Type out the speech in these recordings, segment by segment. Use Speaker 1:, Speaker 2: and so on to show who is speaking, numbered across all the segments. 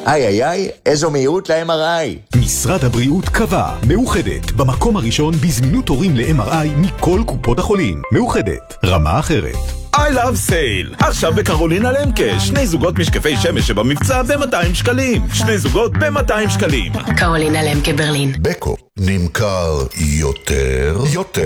Speaker 1: איי, איזו מהירות ל-MRI.
Speaker 2: משרד הבריאות קבע, מאוחדת, במקום הראשון בזמינות תורים ל-MRI מכל קופות החולים. מאוחדת, רמה אחרת.
Speaker 3: I love sale. עכשיו בקרולינה למקה, 2 זוגות משקפי שמש שבמבצע ב-200 שקלים. 2 זוגות ב-200 שקלים.
Speaker 4: קרולינה למקה ברלין.
Speaker 5: בקו נמכר יותר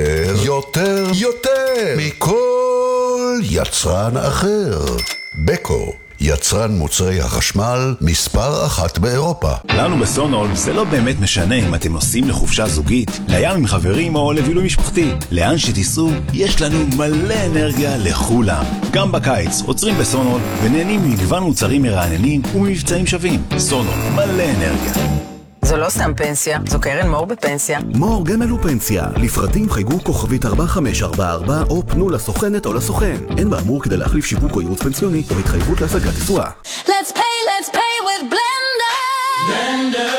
Speaker 5: מכל יצרן אחר. בקו, יצרן מוצרי החשמל מספר 1 באירופה.
Speaker 6: לנו בסונול זה לא באמת משנה אם אתם נוסעים לחופשה זוגית, לים עם חברים או לבילוי משפחתי. לאן שתיסעו, יש לנו מלא אנרגיה לכולם. גם בקיץ עוצרים בסונול ונהנים ממגוון מוצרים מרעננים וממבצעים שווים. סונול, מלא אנרגיה.
Speaker 4: זו לא סתם פנסיה, זו קרן מור בפנסיה.
Speaker 2: מור גמל ופנסיה. לפרטים חייגו כוכבית 4544 או פנו לסוכנת או לסוכן. אין באמור כדי להחליף שיווק או ייעוץ פנסיוני או התחייבות להשגת תשואה.
Speaker 7: Let's pay with Blender.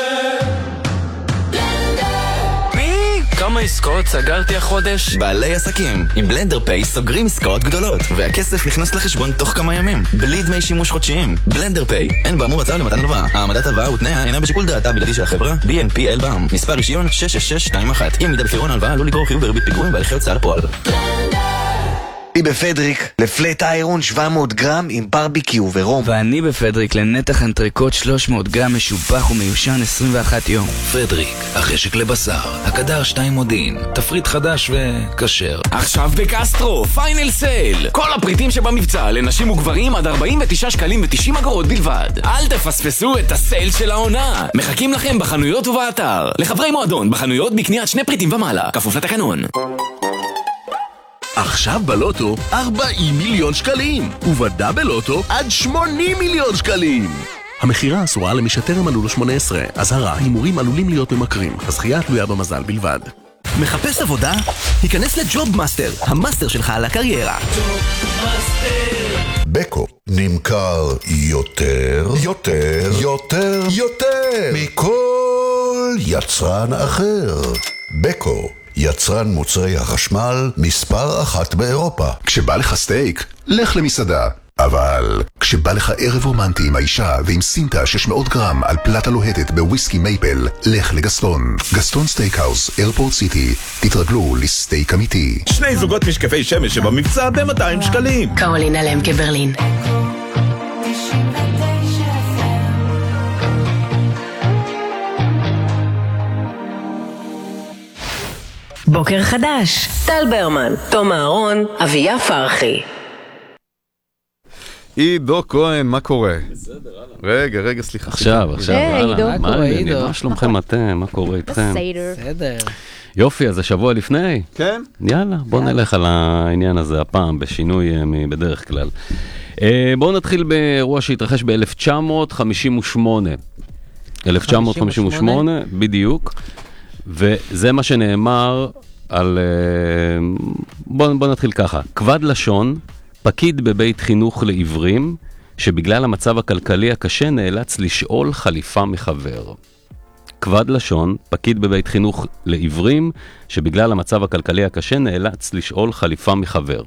Speaker 8: כמה עסקאות סגרתי החודש?
Speaker 9: בעלי עסקים. עם בלנדר פיי סוגרים עסקאות גדולות, והכסף נכנס לחשבון תוך כמה ימים, בלי דמי שימוש חודשיים. בלנדר פיי, אין באמור הצעה למתן הלוואה. העמדת הלוואה ותנאיה אינה בשיקול דעתה בלעדי של החברה. BNPL בע"מ. מספר רישיון 66621. אם מידה בפירעון ההלוואה עלול לגרור חיוב בריבית פיגורים והליכי הוצאה לפועל.
Speaker 10: אני בפדריק לפלט איירון 700 גרם עם ברביקיו ורום.
Speaker 11: ואני בפדריק לנתח אנטריקוט 300 גרם משובח ומיושן 21 יום.
Speaker 12: פדריק, החשק לבשר, הקדר 2 מודיעין, תפריט חדש וקשר.
Speaker 8: עכשיו בקסטרו, פיינל סייל. כל הפריטים שבמבצע לנשים וגברים עד 49 שקלים ו90 אגורות בלבד. אל תפספסו את הסייל של העונה. מחכים לכם בחנויות ובאתר. לחברי מועדון בחנויות בקניית 2 פריטים ומעלה, כפוף לתקנון.
Speaker 13: עכשיו בלוטו 40 מיליון שקלים, ובדאבל לוטו עד 80 מיליון שקלים. המחירה אסורה למי שטרם מלאו לו 18. אזהרה, הימורים עלולים להיות ממכרים. הזכייה תלויה במזל בלבד.
Speaker 14: מחפש עבודה? היכנס לג'וב מאסטר, המאסטר שלך על הקריירה.
Speaker 5: בקו נמכר יותר מכל יצרן אחר. בקו, יצרן מוצרי החשמל מספר 1 באירופה.
Speaker 15: כשבא לך סטייק, לך למסעדה. אבל כשבא לך ערב רומנטי עם האישה ועם סינטה 600 גרם על פלטה לוהטת בוויסקי מייפל, לך לגסטון. גסטון סטייקהאוס, איירפורט סיטי. תתרגלו לסטייק אמיתי.
Speaker 3: 2 זוגות משקפי שמש שבמבצע ב-200 שקלים.
Speaker 4: קרולינה למקה ברלין. בוקר חדש. טל ברמן, תום אהרון, אביה פרחי.
Speaker 16: עידו כהן, מה קורה?
Speaker 17: בסדר, הלאה.
Speaker 16: רגע, סליחה.
Speaker 17: עכשיו,
Speaker 18: עידו.
Speaker 17: מה קורה, עידו? מה שלומכם אתם? מה קורה איתכם?
Speaker 18: בסדר.
Speaker 17: יופי, אז השבוע לפני?
Speaker 16: כן.
Speaker 17: יאללה, בוא נלך על העניין הזה הפעם, בשינוי בדרך כלל. בואו נתחיל באירוע שהתרחש ב-1958. 1958, בדיוק. וזה מה שנאמר על... בוא נתחיל ככה. כבד לשון, פקיד בבית חינוך לעיוורים, שבגלל המצב הכלכלי הקשה נאלץ לשאול חליפה מחבר. כבד לשון, פקיד בבית חינוך לעיוורים, שבגלל המצב הכלכלי הקשה נאלץ לשאול חליפה מחבר.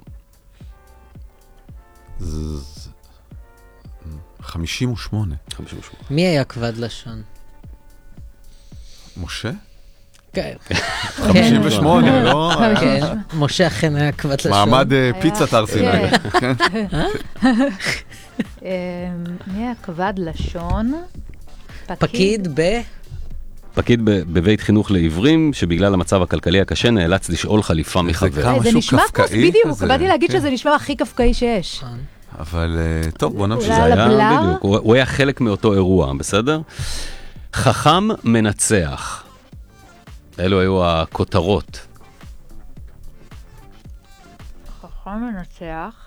Speaker 16: 58.
Speaker 18: מי היה כבד לשון?
Speaker 16: משה?
Speaker 18: כן.
Speaker 16: 58, לא?
Speaker 18: כן, משה אכן היה כבד לשון.
Speaker 16: מעמד פיצה תרסיני.
Speaker 19: מי היה כבד לשון?
Speaker 18: פקיד
Speaker 17: פקיד בבית חינוך לעיוורים, שבגלל המצב הכלכלי הקשה נאלץ לשאול חליפה מחבר.
Speaker 19: זה נשמע כמו, בדיוק, באתי להגיד שזה נשמע הכי קפקאי שיש.
Speaker 16: אבל טוב, בוא נמשיך.
Speaker 17: זה היה בדיוק, הוא היה חלק מאותו אירוע, בסדר? חכם מנצח. אלו היו הכותרות.
Speaker 19: חכם מנצח.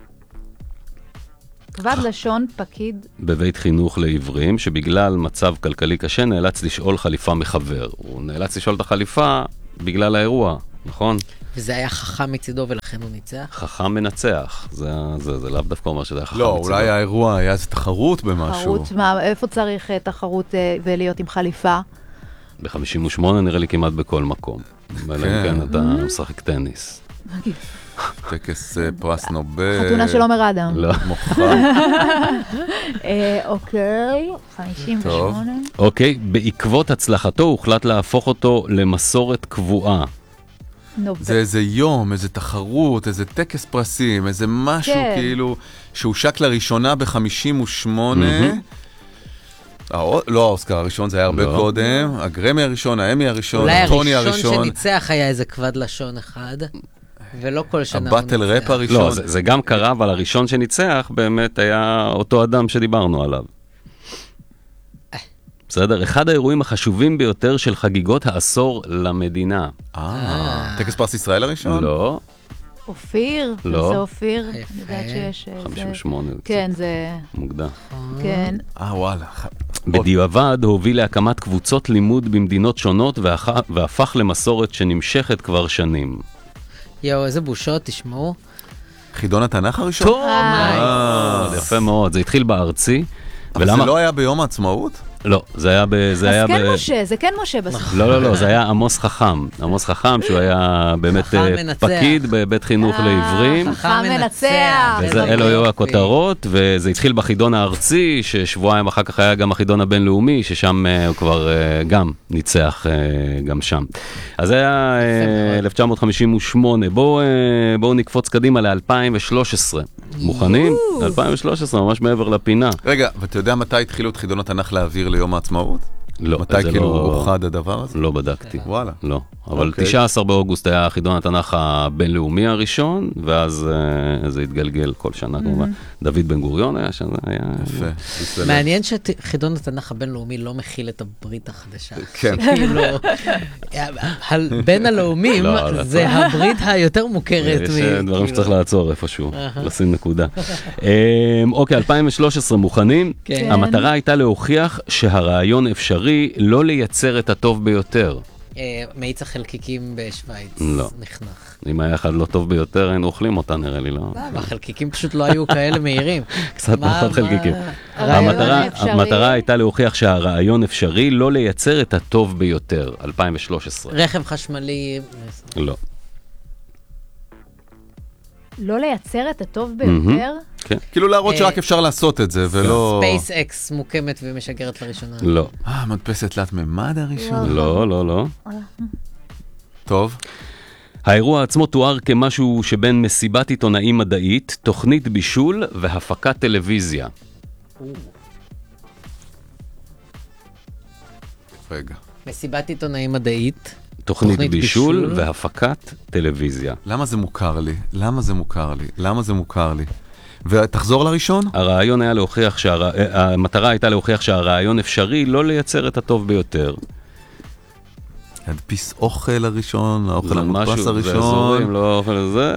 Speaker 19: כבד לשון, פקיד
Speaker 17: בבית חינוך לעיוורים, שבגלל מצב כלכלי קשה נאלץ לשאול חליפה מחבר. הוא נאלץ לשאול את החליפה בגלל האירוע, נכון?
Speaker 18: וזה היה חכם מצידו ולכן הוא ניצח?
Speaker 17: חכם מנצח. זה לאו דווקא אומר שזה היה חכם
Speaker 16: לא,
Speaker 17: מצידו.
Speaker 16: אולי האירוע היה איזה תחרות במשהו.
Speaker 19: תחרות, איפה צריך תחרות ולהיות עם חליפה?
Speaker 17: ב-58 נראה לי כמעט בכל מקום. אלא אם כן אתה משחק טניס.
Speaker 16: טקס פרס נובל.
Speaker 19: חתונה של עומר אדם.
Speaker 16: לא. מוכרח.
Speaker 19: אוקיי, 58.
Speaker 17: אוקיי, בעקבות הצלחתו הוחלט להפוך אותו למסורת קבועה.
Speaker 16: זה איזה יום, איזה תחרות, איזה טקס פרסים, איזה משהו כאילו שהושק לראשונה ב-58. לא, האוסקר הראשון זה היה הרבה קודם, הגרמי הראשון, האמי הראשון, הטוני הראשון.
Speaker 18: אולי הראשון שניצח היה איזה כבד לשון אחד, ולא כל שנה הוא ניצח.
Speaker 16: הבטל ראפ הראשון.
Speaker 17: לא, זה גם קרה, אבל הראשון שניצח באמת היה אותו אדם שדיברנו עליו. בסדר, אחד האירועים החשובים ביותר של חגיגות העשור למדינה.
Speaker 16: טקס פרס ישראל הראשון?
Speaker 17: לא.
Speaker 19: אופיר?
Speaker 17: לא.
Speaker 19: זה אופיר? אני יודעת שיש...
Speaker 17: 58.
Speaker 19: כן, זה...
Speaker 17: מוקדם.
Speaker 19: כן.
Speaker 16: וואלה.
Speaker 17: בדיעבד הוביל להקמת קבוצות לימוד במדינות שונות והפך למסורת שנמשכת כבר שנים.
Speaker 18: יואו, איזה בושות, תשמעו.
Speaker 16: חידון התנ"ך הראשון?
Speaker 17: טוב! יפה מאוד, זה התחיל בארצי.
Speaker 16: אבל זה לא היה ביום העצמאות?
Speaker 17: לא, זה היה
Speaker 19: אז כן משה, זה כן משה בסוף.
Speaker 17: לא, זה היה עמוס חכם. עמוס חכם, שהוא היה באמת פקיד בבית חינוך לעברים.
Speaker 19: חכם מנצח.
Speaker 17: אלו היו הכותרות, וזה התחיל בחידון הארצי, ששבועיים אחר כך היה גם החידון הבינלאומי, ששם הוא כבר גם ניצח גם שם. אז זה היה 1958. בואו נקפוץ קדימה ל-2013. מוכנים? 2013, ממש מעבר לפינה.
Speaker 16: רגע, ואתה יודע מתי התחילו את חידון התנ"ך להעביר ליום העצמאות?
Speaker 17: לא.
Speaker 16: מתי כאילו אוחד הדבר הזה?
Speaker 17: לא בדקתי.
Speaker 16: וואלה.
Speaker 17: לא. אבל 19 באוגוסט היה חידון התנ"ך הבינלאומי הראשון, ואז זה התגלגל כל שנה כמובן. דוד בן גוריון היה שנה, היה...
Speaker 16: יפה.
Speaker 18: מעניין שחידון התנ"ך הבינלאומי לא מכיל את הברית החדשה.
Speaker 16: כן.
Speaker 18: בין הלאומים זה הברית היותר מוכרת.
Speaker 17: יש דברים שצריך לעצור איפשהו, לשים נקודה. אוקיי, 2013 מוכנים? המטרה הייתה להוכיח שהרעיון אפשרי לא לייצר את הטוב ביותר.
Speaker 18: מאיץ החלקיקים בשוויץ נחנך.
Speaker 17: אם היה אחד לא טוב ביותר, היינו אוכלים אותה, נראה לי, לא?
Speaker 18: החלקיקים פשוט לא היו כאלה מהירים.
Speaker 17: קצת פחות חלקיקים. המטרה הייתה להוכיח שהרעיון אפשרי לא לייצר את הטוב ביותר, 2013.
Speaker 18: רכב חשמלי...
Speaker 17: לא.
Speaker 19: לא לייצר את הטוב ביותר?
Speaker 17: כן.
Speaker 16: כאילו להראות שרק אפשר לעשות את זה, ולא...
Speaker 18: SpaceX מוקמת ומשגרת לראשונה.
Speaker 17: לא.
Speaker 16: מדפסת תלת ממד הראשון?
Speaker 17: לא.
Speaker 16: טוב.
Speaker 17: האירוע עצמו תואר כמשהו שבין מסיבת עיתונאים מדעית, תוכנית בישול והפקת טלוויזיה.
Speaker 16: רגע.
Speaker 18: מסיבת עיתונאים מדעית.
Speaker 17: תוכנית בישול והפקת טלוויזיה.
Speaker 16: למה זה מוכר לי? ותחזור לראשון?
Speaker 17: המטרה הייתה להוכיח שהרעיון אפשרי לא לייצר את הטוב ביותר.
Speaker 16: להדפיס אוכל הראשון, האוכל המודפס הראשון.
Speaker 17: זה אזורים, לא אוכל הזה.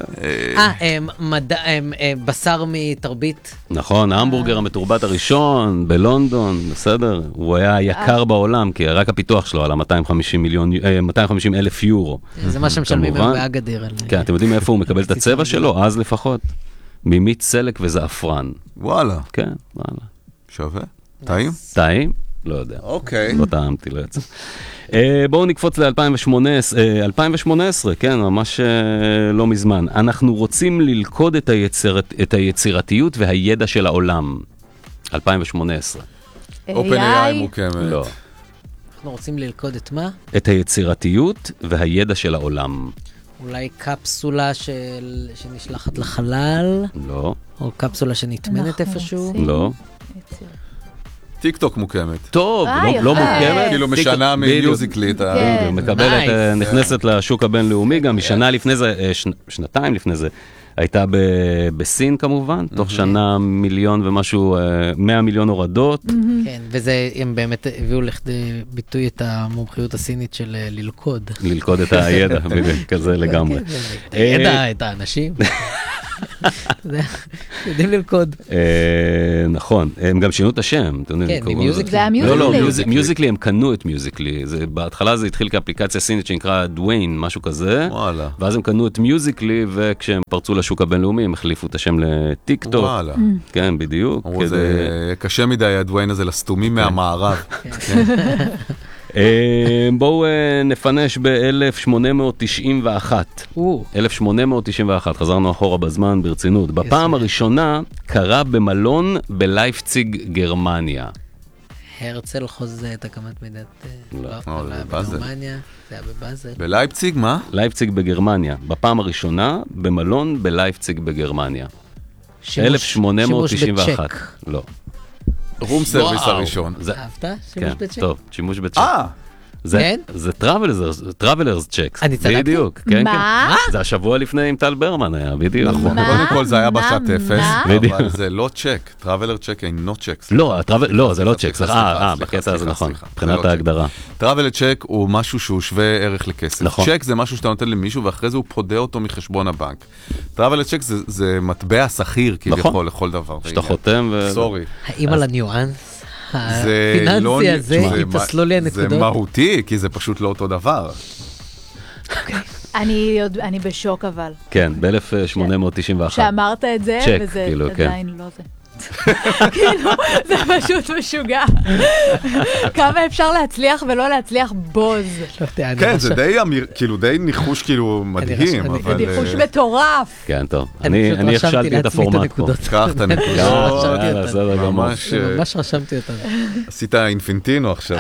Speaker 18: בשר מתרבית.
Speaker 17: נכון, ההמבורגר המתורבת הראשון בלונדון, בסדר? הוא היה יקר בעולם, כי רק הפיתוח שלו עלה 250,000 יורו.
Speaker 18: זה מה שמשלמים היום באגדיר.
Speaker 17: כן, אתם יודעים איפה הוא מקבל את הצבע שלו? אז לפחות. מימית סלק וזעפרן.
Speaker 16: וואלה.
Speaker 17: כן, וואלה.
Speaker 16: שווה? טעים?
Speaker 17: טעים? לא יודע.
Speaker 16: אוקיי.
Speaker 17: לא טעמתי, לא יצא. בואו נקפוץ ל-2018, כן, ממש לא מזמן. אנחנו רוצים ללכוד את היצירתיות והידע של העולם. 2018.
Speaker 16: OpenAI מוקמת.
Speaker 17: לא.
Speaker 18: אנחנו רוצים ללכוד את מה?
Speaker 17: את היצירתיות והידע של העולם.
Speaker 18: אולי קפסולה שנשלחת לחלל?
Speaker 17: לא.
Speaker 18: או קפסולה שנטמנת איפשהו?
Speaker 17: לא.
Speaker 16: טיק טוק מוקמת.
Speaker 17: טוב, לא מוקמת.
Speaker 16: כאילו משנה מיוזיקלי.
Speaker 17: מקבלת, נכנסת לשוק הבינלאומי, גם משנה לפני זה, שנתיים לפני זה, הייתה בסין כמובן, תוך שנה 100 מיליון הורדות.
Speaker 18: כן, והם באמת הביאו לכדי ביטוי את המומחיות הסינית של ללכוד.
Speaker 17: ללכוד את הידע, כזה לגמרי.
Speaker 18: את הידע, את האנשים. יודעים ללכוד.
Speaker 17: נכון, הם גם שינו את השם.
Speaker 18: כן, ממיוזיקלי.
Speaker 19: זה המיוזיקלי.
Speaker 17: לא, מיוזיקלי, הם קנו את מיוזיקלי. בהתחלה זה התחיל כאפליקציה סינית שנקרא דוויין, משהו כזה.
Speaker 16: וואלה.
Speaker 17: ואז הם קנו את מיוזיקלי, וכשהם פרצו לשוק הבינלאומי, הם החליפו את השם לטיק טוק.
Speaker 16: וואלה.
Speaker 17: כן, בדיוק.
Speaker 16: זה קשה מדי, הדוויין הזה, לסתומים מהמערב.
Speaker 17: בואו נפנש ב-1891. 1891, חזרנו אחורה בזמן ברצינות. בפעם הראשונה קרה במלון בלייפציג, גרמניה.
Speaker 18: הרצל חוזה את הקמת מדינת...
Speaker 16: לא,
Speaker 18: בגרמניה, זה היה בבאזל.
Speaker 16: בלייפציג, מה?
Speaker 17: לייפציג בגרמניה. בפעם הראשונה במלון בלייפציג בגרמניה. 1891. לא.
Speaker 16: רום סרוויס הראשון.
Speaker 18: אהבת? שימוש בצ'ק?
Speaker 17: טוב, שימוש בצ'ק. זה טראבלרס צ'קס.
Speaker 18: אני צדקתי?
Speaker 17: בדיוק.
Speaker 19: מה?
Speaker 17: זה השבוע לפני עם טל ברמן היה, בדיוק.
Speaker 16: נכון. קודם כל זה היה בשעת אפס, אבל זה לא צ'ק. טראבלר צ'ק אינו צ'קס.
Speaker 17: לא, זה לא צ'קס. בקטע הזה נכון, מבחינת ההגדרה.
Speaker 16: טראבלר צ'ק הוא משהו שהוא שווה ערך לכסף. צ'ק זה משהו שאתה נותן למישהו ואחרי זה הוא פודה אותו מחשבון הבנק. טראבלר צ'ק זה מטבע שכיר כביכול לכל דבר.
Speaker 17: שאתה חותם ו...
Speaker 16: סורי.
Speaker 18: האם על הניואנס? הפיננסי הזה, יתפסלו לי הנקודות.
Speaker 16: זה מהותי, כי זה פשוט לא אותו דבר.
Speaker 19: אני בשוק אבל.
Speaker 17: כן, ב-1891.
Speaker 19: שאמרת את זה, וזה עדיין לא זה. כאילו, זה פשוט משוגע. כמה אפשר להצליח ולא להצליח בוז.
Speaker 16: כן, זה די ניחוש כאילו מדהים.
Speaker 19: ניחוש מטורף.
Speaker 17: כן, טוב. אני הכשלתי את הפורמט פה.
Speaker 16: קח את הנקודות.
Speaker 18: ממש רשמתי אותן.
Speaker 16: עשית אינפינטינו עכשיו.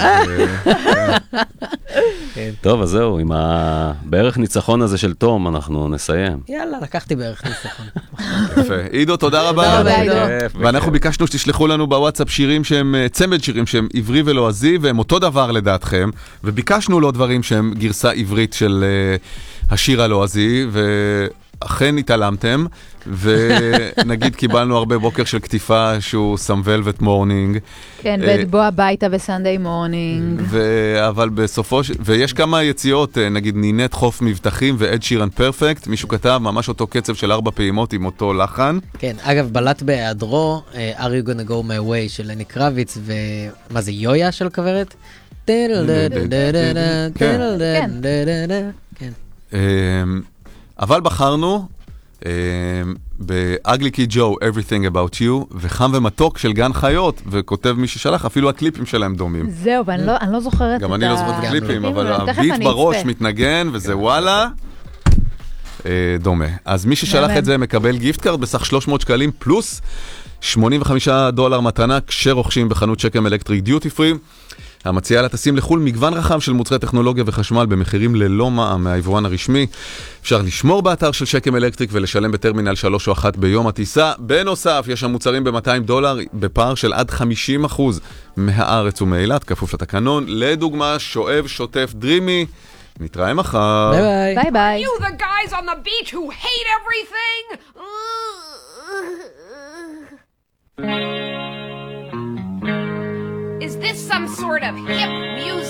Speaker 17: טוב, אז זהו, עם בערך ניצחון הזה של תום, אנחנו נסיים.
Speaker 18: יאללה, לקחתי בערך ניצחון.
Speaker 16: יפה. עידו, תודה רבה. ואנחנו ביקשנו שתשלחו לנו בוואטסאפ שירים שהם, צמד שירים שהם עברי ולועזי, והם אותו דבר לדעתכם, וביקשנו לו דברים שהם גרסה עברית של השיר הלועזי, ואכן התעלמתם, ונגיד קיבלנו הרבה בוקר של כתיפה שהוא Some Velvet Morning.
Speaker 19: כן, ואת בוא הביתה בסנדיי מורנינג.
Speaker 16: אבל בסופו ויש כמה יציאות, נגיד נינת חוף מבטחים ועד שירן פרפקט, מישהו כתב ממש אותו קצב של 4 פעימות עם אותו לחן.
Speaker 18: כן, אגב, בלט בהיעדרו, Are You Gonna Go My Way של לני קרביץ, ומה זה, יויה של כוורת?
Speaker 16: אבל בחרנו ב-Ugly Kid Joe, Everything About You, וחם ומתוק של גן חיות, וכותב מי ששלח, אפילו הקליפים שלהם דומים.
Speaker 19: זהו, אני לא זוכרת
Speaker 16: גם אני לא זוכרת את הקליפים, אבל הביט בראש מתנגן, וזה וואלה, דומה. אז מי ששלח את זה מקבל גיפט קארד בסך 300 שקלים, פלוס $85 מתנה, כשרוכשים בחנות שקם אלקטריק דיוטי פרי. המציעה לטסים לחול מגוון רחב של מוצרי טכנולוגיה וחשמל במחירים ללא מע"מ מהיבואן הרשמי. אפשר לשמור באתר של שקם אלקטריק ולשלם בטרמינל 3 או 1 ביום הטיסה. בנוסף, יש שם מוצרים ב$200 בפער של עד 50% מהארץ ומאילת, כפוף לתקנון. לדוגמה, שואב שוטף דרימי. נתראה מחר.
Speaker 18: ביי
Speaker 19: ביי. ביי.
Speaker 7: You the guys on the beach who hate everything? Is this some sort of hip music?